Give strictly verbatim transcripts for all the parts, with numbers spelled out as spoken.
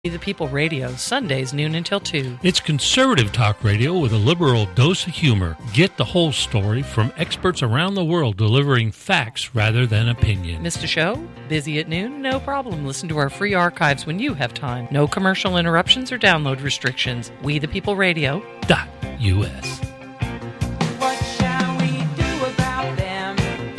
The People Radio, Sundays noon until two. It's conservative talk radio with a liberal dose of humor. Get the whole story from experts around the world delivering facts rather than opinion. Missed a show? Busy at noon? No problem. Listen to our free archives when you have time. No commercial interruptions or download restrictions. We the People Radio dot U S. What shall we do about them?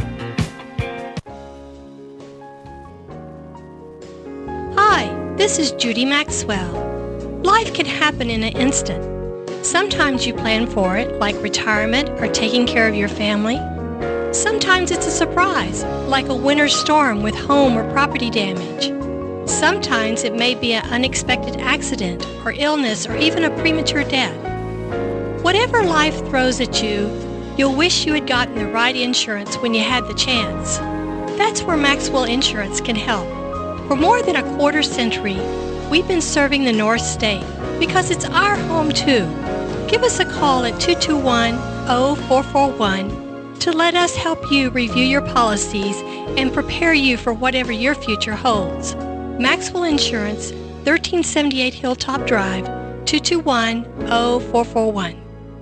Hi. This is Judy Maxwell. Life can happen in an instant. Sometimes you plan for it, like retirement or taking care of your family. Sometimes it's a surprise, like a winter storm with home or property damage. Sometimes it may be an unexpected accident or illness or even a premature death. Whatever life throws at you, you'll wish you had gotten the right insurance when you had the chance. That's where Maxwell Insurance can help. For more than a quarter century, we've been serving the North State because it's our home too. Give us a call at two two one, zero four four one to let us help you review your policies and prepare you for whatever your future holds. Maxwell Insurance, thirteen seventy-eight Hilltop Drive, two two one, zero four four one.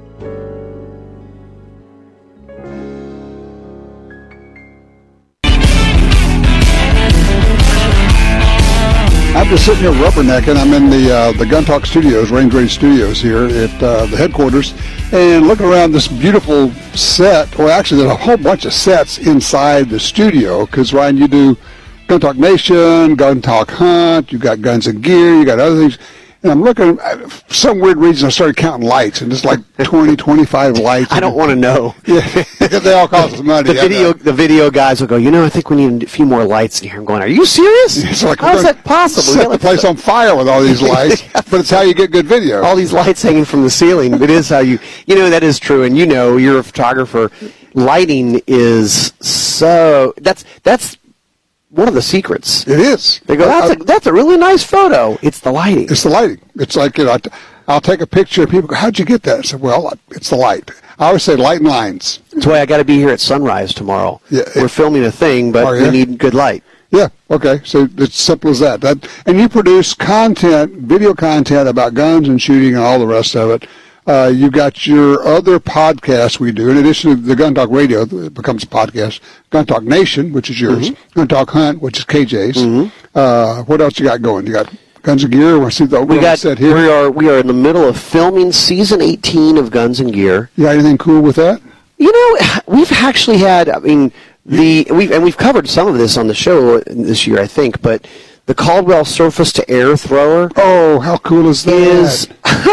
I'm just sitting here rubbernecking. I'm in the uh, the Gun Talk Studios, Range Ready Studios here at uh, the headquarters, and looking around this beautiful set. Well, actually, there's a whole bunch of sets inside the studio because, Ryan, you do Gun Talk Nation, Gun Talk Hunt, you got Guns and Gear, you got other things. And I'm looking, for some weird reason, I started counting lights, and it's like twenty, twenty-five lights. I don't want to know. Yeah, they all cost us money. The video, the video guys will go, you know, I think we need a few more lights in here. I'm going, are you serious? It's like, how's that possible? Set the place on fire with all these lights, but it's how you get good video. All these lights hanging from the ceiling. It is how you, you know, that is true. And you know, you're a photographer. Lighting is so, that's, that's, one of the secrets. It is. They go, that's, I, a, that's a really nice photo. It's the lighting. It's the lighting. It's like, you know, I'll take a picture and people go, how'd you get that? I said, well, it's the light. I always say light and lines. That's why I got to be here at sunrise tomorrow. Yeah, We're it, filming a thing, but we need good light. Yeah, okay. So it's simple as that. that. And you produce content, video content about guns and shooting and all the rest of it. Uh, you've got your other podcasts we do, in addition to the Gun Talk Radio, it becomes a podcast, Gun Talk Nation, which is yours, mm-hmm. Gun Talk Hunt, which is K J's. Mm-hmm. Uh, what else you got going? You got Guns and Gear? I see the we got, set here. We are, we are in the middle of filming season eighteen of Guns and Gear. You got anything cool with that? You know, we've actually had, I mean, the we've and we've covered some of this on the show this year, I think, but the Caldwell surface-to-air thrower. Oh, how cool is that? Is,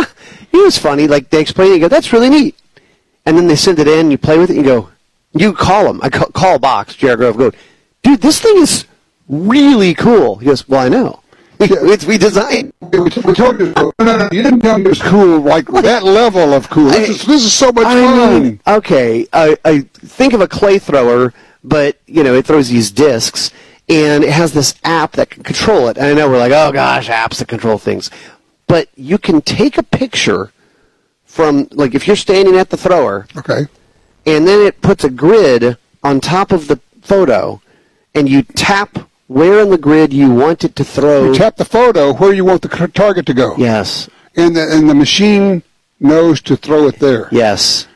it was funny. Like, they explain it, you go, that's really neat. And then they send it in, you play with it, and you go, you call them. I call, call Box, Jared Grove, go, dude, this thing is really cool. He goes, well, I know. It's we designed. We told you, no, no, no, you didn't tell me it was cool, like what? That level of cool. This, I, is, this is so much I fun. Mean, okay, I, I think of a clay thrower, but, you know, it throws these discs, and it has this app that can control it. And I know we're like, oh, gosh, apps that control things. But you can take a picture from, like, if you're standing at the thrower. Okay. And then it puts a grid on top of the photo, and you tap where in the grid you want it to throw. You tap the photo where you want the target to go. Yes. And the, and the machine knows to throw it there. Yes.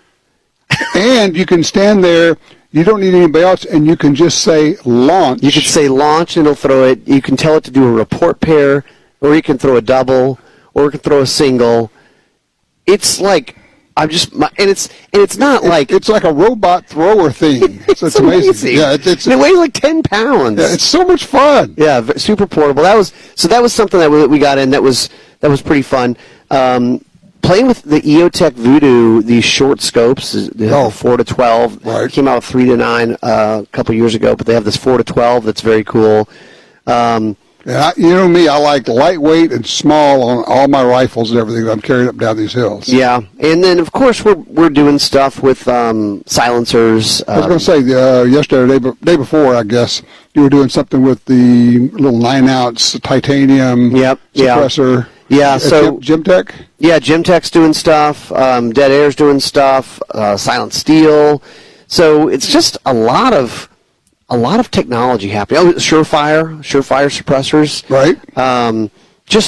And you can stand there. You don't need anybody else, and you can just say launch. You can say launch, and it'll throw it. You can tell it to do a report pair, or you can throw a double, or you can throw a single. It's like, I'm just, and it's and it's not it, like it's like a robot thrower thing. It's, so it's amazing. amazing. Yeah, it's, it's and it weighs like ten pounds. Yeah, it's so much fun. Yeah, super portable. That was so. That was something that we, we got in. That was that was pretty fun. Um, playing with the EOTech Voodoo, these short scopes, oh, four to twelve. Right. It came out with three to nine uh, a couple years ago, but they have this four to twelve that's very cool. Um, Yeah, I, you know me, I like lightweight and small on all my rifles and everything that I'm carrying up down these hills. Yeah, and then, of course, we're we're doing stuff with um, silencers. I was going to say, uh, yesterday, day, day before, I guess, you were doing something with the little nine-ounce titanium yep, suppressor. Yeah, yeah so... Gym, Gymtech? Yeah, Gymtech's doing stuff. Um, Dead Air's doing stuff. Uh, Silent Steel. So it's just a lot of... A lot of technology happening. Oh, Surefire, Surefire suppressors. Right. Um, just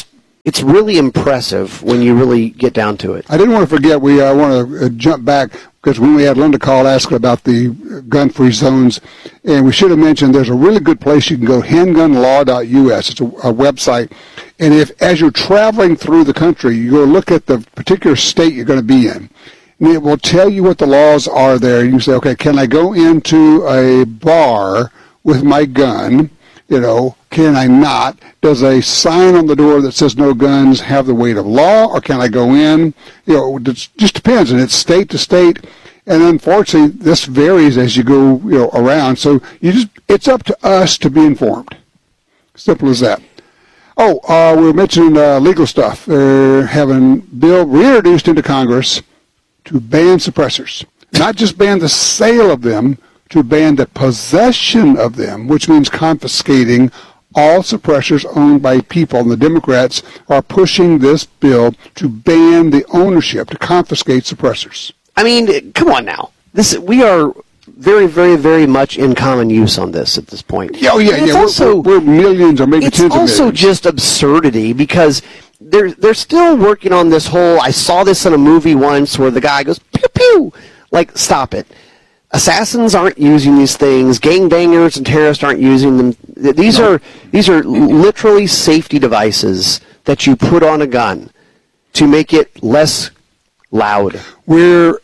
it's really impressive when you really get down to it. I didn't want to forget, we uh, want to uh, jump back, because when we had Linda call asking about the gun-free zones, and we should have mentioned there's a really good place you can go, handgun law dot U S. It's a, a website. And if, as you're traveling through the country, you go look at the particular state you're going to be in, and it will tell you what the laws are there. You can say, okay, can I go into a bar with my gun? You know, can I not? Does a sign on the door that says no guns have the weight of law, or can I go in? You know, it just depends, and it's state to state. And unfortunately, this varies as you go, you know, around. So you just, it's up to us to be informed. Simple as that. Oh, uh, we were mentioning uh, legal stuff. They're having bill reintroduced into Congress to ban suppressors. Not just ban the sale of them, to ban the possession of them, which means confiscating all suppressors owned by people. And the Democrats are pushing this bill to ban the ownership, to confiscate suppressors. I mean, come on now. This we are very, very, very much in common use on this at this point. Yeah, oh, yeah, and yeah. We're, Also, we're, we're millions or maybe it's tens of millions. It's also just absurdity, because they're, they're still working on this whole, I saw this in a movie once where the guy goes, pew, pew. Like, stop it. Assassins aren't using these things. Gangbangers and terrorists aren't using them. These no. are these are literally safety devices that you put on a gun to make it less loud. We're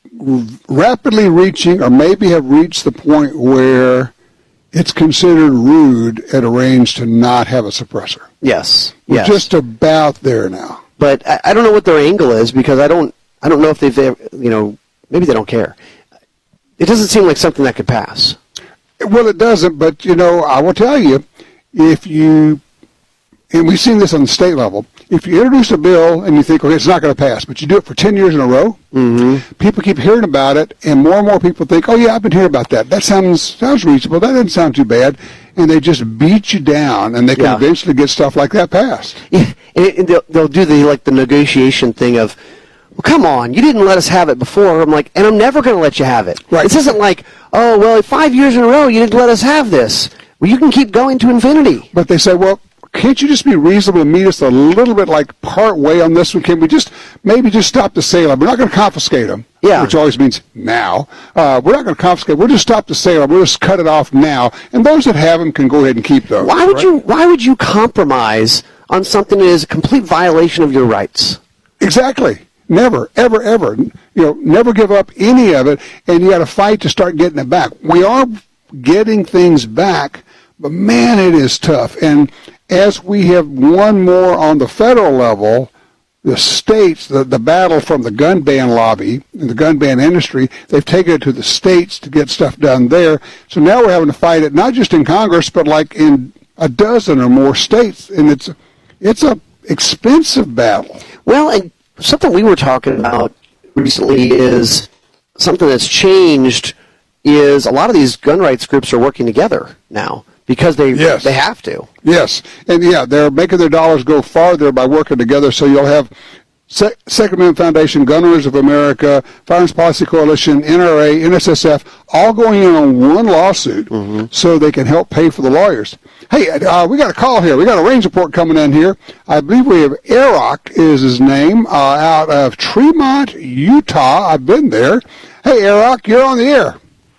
rapidly reaching, or maybe have reached the point where it's considered rude at a range to not have a suppressor. Yes. We're yes. just about there now. But I, I don't know what their angle is, because I don't I don't know if they've ever, you know, maybe they don't care. It doesn't seem like something that could pass. Well, it doesn't, but, you know, I will tell you, if you, and we've seen this on the state level, if you introduce a bill and you think, okay, it's not going to pass, but you do it for ten years in a row, mm-hmm. people keep hearing about it, and more and more people think, oh, yeah, I've been hearing about that. That sounds sounds reasonable. That doesn't sound too bad. And they just beat you down, and they can yeah. eventually get stuff like that passed. Yeah, and they'll, they'll do the, like, the negotiation thing of, well, come on, you didn't let us have it before. I'm like, and I'm never going to let you have it. Right. This isn't like, oh, well, five years in a row, you didn't let us have this. Well, you can keep going to infinity. But they say, well, can't you just be reasonable and meet us a little bit like part way on this one? Can we just maybe just stop the sale? We're not going to confiscate them, yeah. which always means now. Uh, we're not going to confiscate. We'll just stop the sale. We'll just cut it off now. And those that have them can go ahead and keep those. Why would right? you? Why would you compromise on something that is a complete violation of your rights? Exactly. Never, ever, ever. You know, never give up any of it, and you got to fight to start getting it back. We are getting things back, but man, it is tough. And as we have won more on the federal level, the states, the, the battle from the gun ban lobby and the gun ban industry, they've taken it to the states to get stuff done there. So now we're having to fight it not just in Congress, but like in a dozen or more states, and it's it's a expensive battle. Well, and something we were talking about recently is something that's changed is a lot of these gun rights groups are working together now because they yes. they have to. Yes, and yeah, they're making their dollars go farther by working together. So you'll have Se- Second Amendment Foundation, Gun Owners of America, Firearms Policy Coalition, N R A, N S S F, all going in on one lawsuit mm-hmm. so they can help pay for the lawyers. Hey, uh, we got a call here. We got a range report coming in here. I believe we have Arock is his name, uh, out of Tremont, Utah. I've been there. Hey, Arock, you're on the air.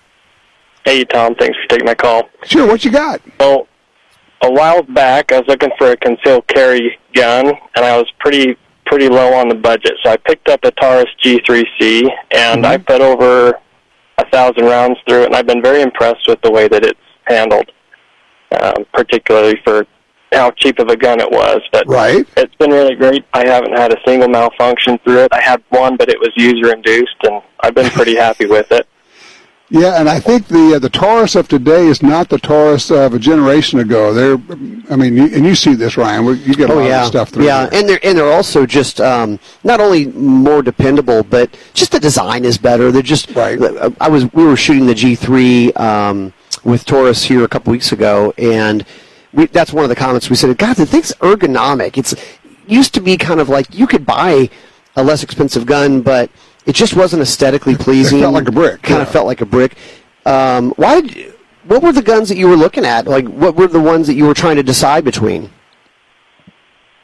Hey, Tom. Thanks for taking my call. Sure. What you got? Well, a while back, I was looking for a concealed carry gun, and I was pretty pretty low on the budget. So I picked up a Taurus G three C, and mm-hmm. I put over a thousand rounds through it, and I've been very impressed with the way that it's handled, um, particularly for how cheap of a gun it was. But right. it's been really great. I haven't had a single malfunction through it. I had one, but it was user-induced, and I've been pretty happy with it. Yeah, and I think the uh, the Taurus of today is not the Taurus of a generation ago. They're, I mean, you, and you see this, Ryan. You get a oh, lot yeah. of stuff through. Yeah, there. and they're and they're also just um, not only more dependable, but just the design is better. They're just. Right. I was we were shooting the G three um, with Taurus here a couple weeks ago, and we, that's one of the comments we said. God, the thing's ergonomic. It's it used to be kind of like you could buy a less expensive gun, but it just wasn't aesthetically pleasing. It felt like a brick. Kind yeah. of felt like a brick. Um, why? Did you, what were the guns that you were looking at? Like, what were the ones that you were trying to decide between?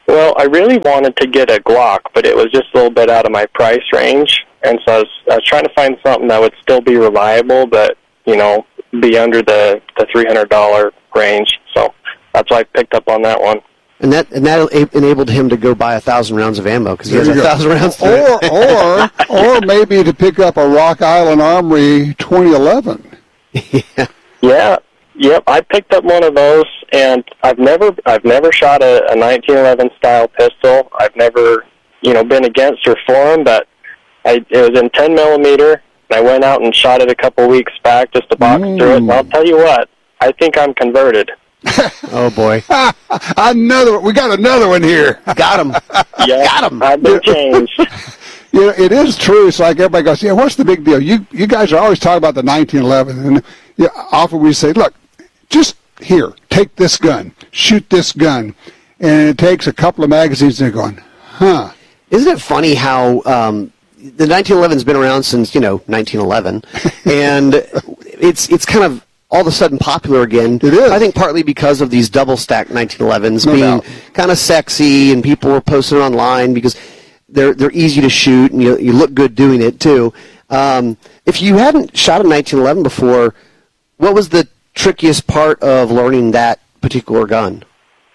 Well, I really wanted to get a Glock, but it was just a little bit out of my price range, and so I was, I was trying to find something that would still be reliable, but, you know, be under the, the three hundred dollars range. So that's why I picked up on that one. And that and that enabled him to go buy a thousand rounds of ammo because he has There a you go. thousand rounds. To Or, or, or maybe to pick up a Rock Island Armory twenty eleven. yeah. Yeah, yep. I picked up one of those, and I've never, I've never shot a, a nineteen eleven style pistol. I've never, you know, been against or for them, but I, it was in ten millimeter, and I went out and shot it a couple weeks back just to box Mm. through it. And I'll tell you what, I think I'm converted. Oh boy, Another, we got another one here. got him. Yeah, Got 'em. I've been changed. You know, it is true. It's like everybody goes, yeah, what's the big deal? You you guys are always talking about the nineteen eleven, and yeah, often we say, look, just here, take this gun, shoot this gun, and it takes a couple of magazines, and they're going, huh. Isn't it funny how um, the nineteen eleven's been around since, you know, nineteen eleven, and it's it's kind of all of a sudden popular again. It is. I think partly because of these double-stacked nineteen elevens No being doubt. kind of sexy, and people were posting online because they're they're easy to shoot, and you you look good doing it too. Um, if you hadn't shot a nineteen eleven before, what was the trickiest part of learning that particular gun?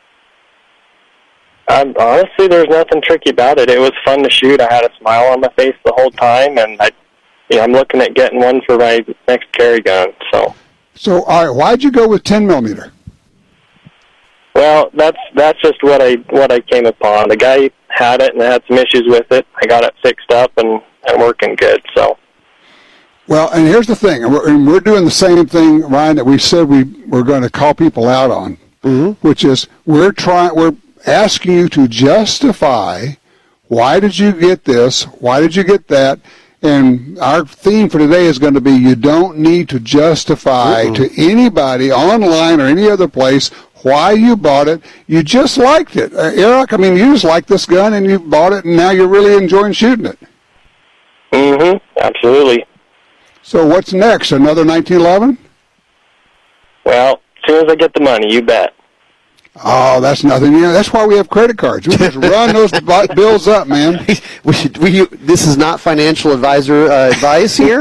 Um, honestly, there's nothing tricky about it. It was fun to shoot. I had a smile on my face the whole time, and I, you know, I'm looking at getting one for my next carry gun. So, So, all right, why'd you go with ten millimeter? well, that's that's just what I what I came upon. The guy had it and had some issues with it. I got it fixed up and, and working good. So, Well, and here's the thing, and we're, and we're doing the same thing, Ryan, that we said we were going to call people out on, Mm-hmm. which is we're trying, we're asking you to justify why did you get this, why did you get that, and our theme for today is going to be you don't need to justify Mm-mm. to anybody online or any other place why you bought it. You just liked it. Uh, Eric, I mean, you just liked this gun and you bought it, and now you're really enjoying shooting it. mm-hmm, absolutely. So what's next, another nineteen eleven? Well, as soon as I get the money, you bet. Oh, that's nothing. You know, that's why we have credit cards. We just run those bu- bills up, man. we, we, this is not financial advisor uh, advice here.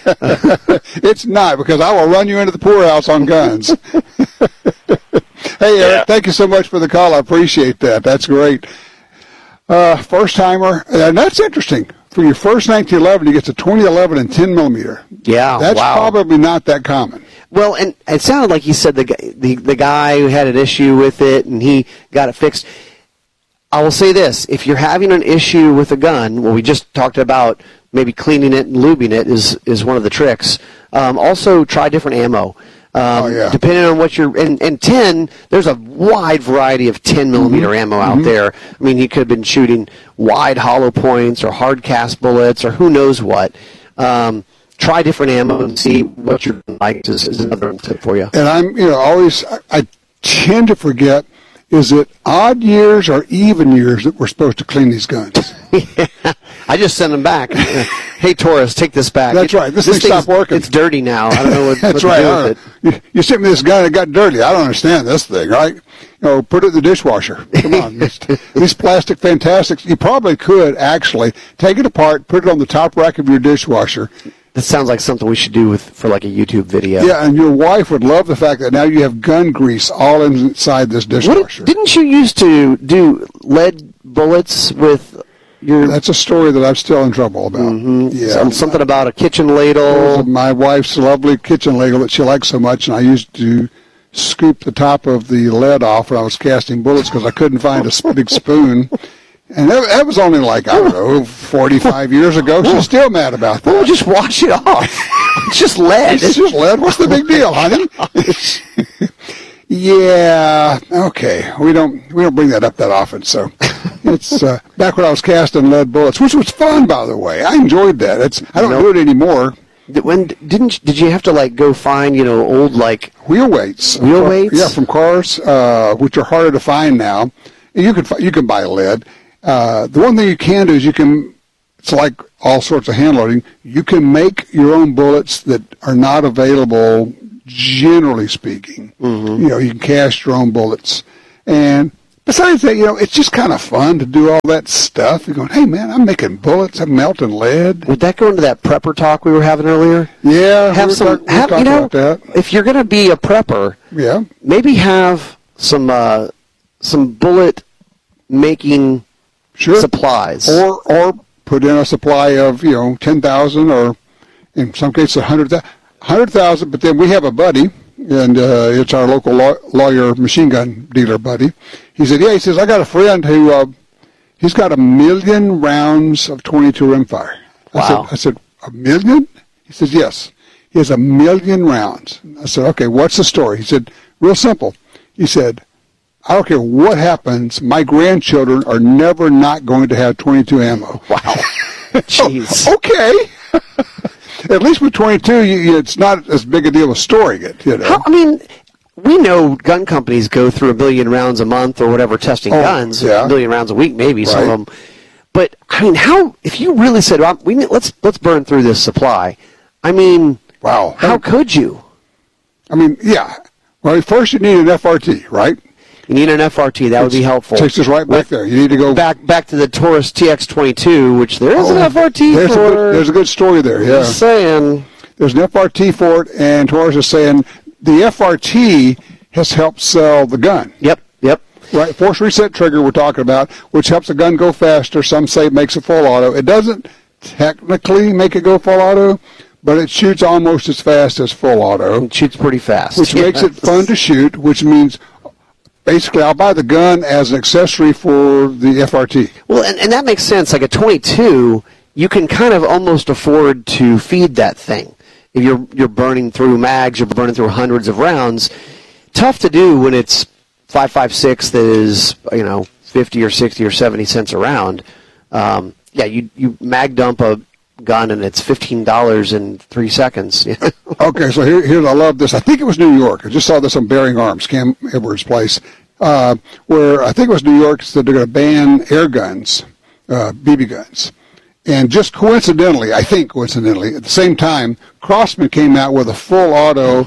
It's not, because I will run you into the poorhouse on guns. Hey, Eric, Yeah. thank you so much for the call. I appreciate that. That's great. Uh, first timer, and that's interesting. For your first nineteen eleven, you get to twenty eleven and ten millimeter. Yeah, That's wow. probably not that common. Well, and it sounded like he said the guy, the the guy who had an issue with it and he got it fixed. I will say this: if you're having an issue with a gun, well, we just talked about maybe cleaning it and lubing it is is one of the tricks. Um, also, try different ammo. Um, Oh, yeah. Depending on what you're, and, and ten, there's a wide variety of ten millimeter Mm-hmm. ammo out there. I mean, you could have been shooting wide hollow points or hard cast bullets or who knows what. Um, try different ammo and see what your gun likes is, is another tip for you. And I'm, you know, always, I, I tend to forget, is it odd years or even years that we're supposed to clean these guns? I just send them back. Hey, Taurus, take this back. That's It- right. This thing thing's- stopped working. It's dirty now. I don't know what, That's what right. to do I with don't it. know. You, you sent me this gun that got dirty. I don't understand this thing, right? You know, put it in the dishwasher. Come on. These, these plastic fantastics, you probably could actually take it apart, put it on the top rack of your dishwasher. That sounds like something we should do with for like a YouTube video. Yeah, and your wife would love the fact that now you have gun grease all inside this What, dishwasher. didn't you used to do lead bullets with your That's a story that I'm still in trouble about. Mhm. Yeah. Some- something about a kitchen There's ladle? my wife's lovely kitchen ladle that she likes so much, and I used to scoop the top of the lead off when I was casting bullets because I couldn't find a s- big spoon. And that, that was only like, I don't know, forty-five years ago. She's still mad about that. Well, just wash it off. It's just lead. It's just lead. What's the big deal, honey? Yeah, okay. We don't we don't bring that up that often. So it's uh, back when I was casting lead bullets, which was fun, by the way. I enjoyed that. It's I don't Nope. do it anymore. Did- When didn't did you have to like go find you know old like Wheel weights. Wheel From- weights? Yeah, from cars, uh, which are harder to find now. And you can fi- you can buy lead. Uh, the one thing you can do is you can. It's like all sorts of hand loading. You can make your own bullets that are not available, generally speaking. Mm-hmm. You know, you can cast your own bullets, and besides that, you know, it's just kind of fun to do all that stuff. You're going, hey, man, I'm making bullets. I'm melting lead. Would that go into that prepper talk we were having earlier? Yeah. Have we some, talk, we have, you know, about that. if you're going to be a prepper, Yeah. maybe have some uh, some bullet making Sure. supplies. Or, or put in a supply of, you know, ten thousand or in some cases one hundred thousand. But then we have a buddy, and uh, it's our local law, lawyer machine gun dealer buddy. He said, yeah, he says, I got a friend who, uh, he's got a million rounds of twenty-two rimfire. Wow. I said, I said, a million? He says, yes. He has a million rounds. I said, okay, what's the story? He said, real simple. He said, I don't care what happens, my grandchildren are never not going to have twenty-two ammo. Wow. Jeez. Okay. At least with twenty-two, you, you, it's not as big a deal as storing it. You know. How, I mean, we know gun companies go through a million rounds a month or whatever testing Oh, guns, yeah. a million rounds a week maybe, some Right. of them. But, I mean, how, if you really said, well, we, let's, let's burn through this supply, I mean, Wow. how could you? I mean, yeah. Well, first you need an F R T, right? You need an F R T. That would be helpful. Takes us right back there. You need to go Back back to the Taurus T X twenty-two, which there is an Oh, F R T there's for. A good, there's a good story there, yeah. Just saying. There's an F R T for it, and Taurus is saying the F R T has helped sell the gun. Yep, yep. Right, force reset trigger we're talking about, which helps the gun go faster. Some say it makes it full auto. It doesn't technically make it go full auto, but it shoots almost as fast as full auto, It shoots pretty fast. which makes it fun to shoot, which means basically I'll buy the gun as an accessory for the F R T. Well, and, and that makes sense. Like a twenty-two, you can kind of almost afford to feed that thing. If you're you're burning through mags, you're burning through hundreds of rounds. Tough to do when it's five five six that is, you know, fifty or sixty or seventy cents a round. Um, yeah, you you mag dump a gun and it's fifteen dollars in three seconds. Okay, so here, here's I love this. I think it was New York. I just saw this on Bearing Arms, Cam Edwards' place, uh, where I think it was New York said they're going to ban air guns, uh, B B guns. And just coincidentally, I think coincidentally, at the same time, Crossman came out with a full auto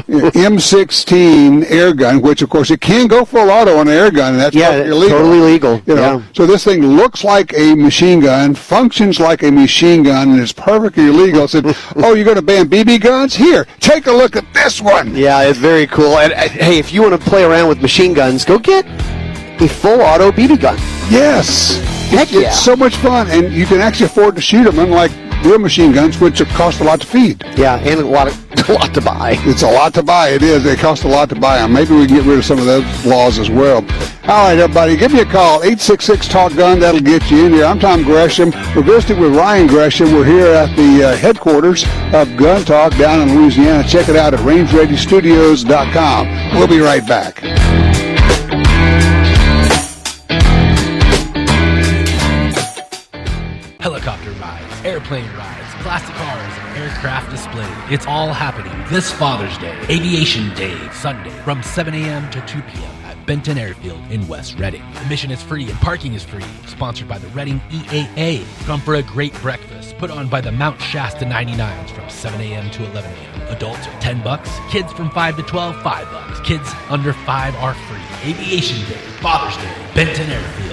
M sixteen air gun, which of course it can go full auto on an air gun, and that's Yeah, perfectly legal. totally legal. You know, Yeah. so this thing looks like a machine gun, functions like a machine gun, and is perfectly legal. I said, oh, you're going to ban B B guns? Here, take a look at this one. Yeah, it's very cool. And, uh, hey, if you want to play around with machine guns, go get a full auto B B gun. Yes. Heck It's, yeah. it's so much fun, and you can actually afford to shoot them, unlike real machine guns, which cost a lot to feed. Yeah, and a lot of a lot to buy. It's a lot to buy. It is. They cost a lot to buy them. Maybe we can get rid of some of those laws as well. All right, everybody, give me a call, eight six six, talk gun. That'll get you in here. I'm Tom Gresham. We're visiting with Ryan Gresham. We're here at the uh, headquarters of Gun Talk down in Louisiana. Check it out at range ready studios dot com. We'll be right back. Helicopter rides, airplane rides, classic cars, and aircraft displays. It's all happening this Father's Day, Aviation Day, Sunday, from seven a.m. to two p.m. at Benton Airfield in West Reading. Admission is free and parking is free. Sponsored by the Reading E A A. Come for a great breakfast put on by the Mount Shasta ninety-nines from seven a.m. to eleven a.m. Adults are ten bucks. Kids from five to twelve, five bucks. Kids under five are free. Aviation Day, Father's Day, Benton Airfield.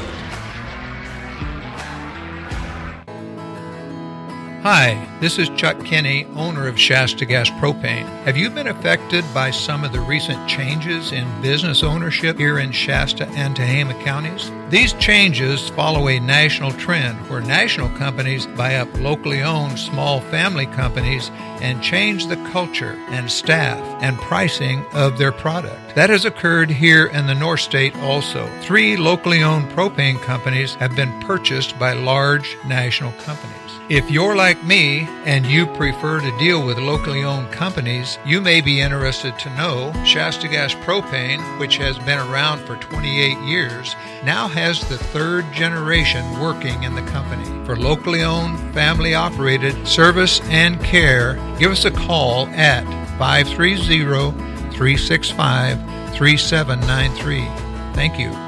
Hi, this is Chuck Kinney, owner of Shasta Gas Propane. Have you been affected by some of the recent changes in business ownership here in Shasta and Tehama counties? These changes follow a national trend where national companies buy up locally owned small family companies and change the culture and staff and pricing of their product. That has occurred here in the North State also. Three locally owned propane companies have been purchased by large national companies. If you're like me and you prefer to deal with locally owned companies, you may be interested to know Shasta Gas Propane, which has been around for twenty-eight years, now has the third generation working in the company. For locally owned, family operated service and care, give us a call at five three zero, three six five, three seven nine three. Thank you.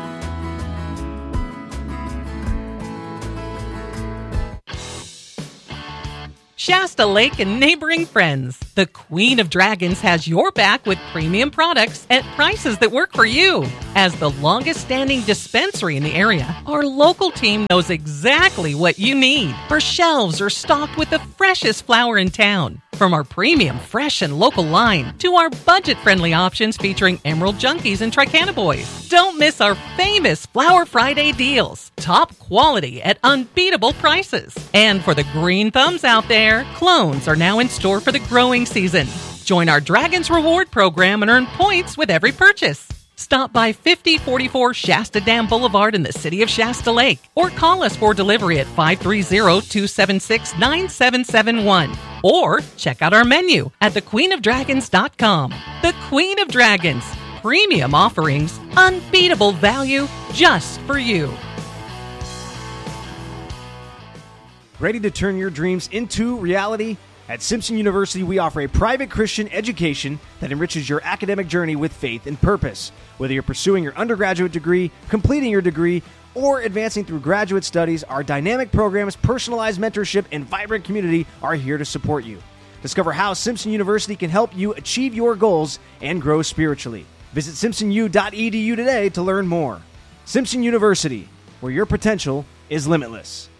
Shasta Lake and neighboring friends. The Queen of Dragons has your back with premium products at prices that work for you. As the longest standing dispensary in the area, our local team knows exactly what you need. Our shelves are stocked with the freshest flower in town. From our premium, fresh, and local line to our budget-friendly options featuring Emerald Junkies and Tricannabis. Don't miss our famous Flower Friday deals. Top quality at unbeatable prices. And for the green thumbs out there, clones are now in store for the growing season. Join our Dragons Reward program and earn points with every purchase. Stop by fifty forty-four Shasta Dam Boulevard in the city of Shasta Lake or call us for delivery at five three zero, two seven six, nine seven seven one or check out our menu at the queen of dragons dot com. The Queen of Dragons. Premium offerings, unbeatable value just for you. Ready to turn your dreams into reality? At Simpson University, we offer a private Christian education that enriches your academic journey with faith and purpose. Whether you're pursuing your undergraduate degree, completing your degree, or advancing through graduate studies, our dynamic programs, personalized mentorship, and vibrant community are here to support you. Discover how Simpson University can help you achieve your goals and grow spiritually. Visit simpson u dot e d u today to learn more. Simpson University, where your potential is limitless.